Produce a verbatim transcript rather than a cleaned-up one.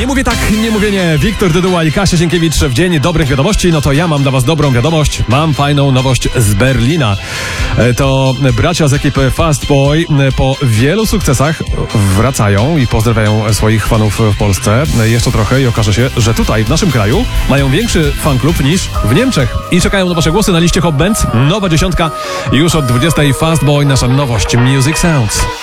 Nie mówię tak, nie mówię nie. Wiktor Dyduła i Kasia Sienkiewicz w Dzień Dobrych Wiadomości. No to ja mam dla was dobrą wiadomość. Mam fajną nowość z Berlina. To bracia z ekipy Fast Boy po wielu sukcesach wracają i pozdrawiają swoich fanów w Polsce. Jeszcze trochę i okaże się, że tutaj w naszym kraju mają większy fanklub niż w Niemczech. I czekają na wasze głosy na liście Hot Bands. Nowa dziesiątka już od dwudziestej. Fast Boy, nasza nowość Music Sounds.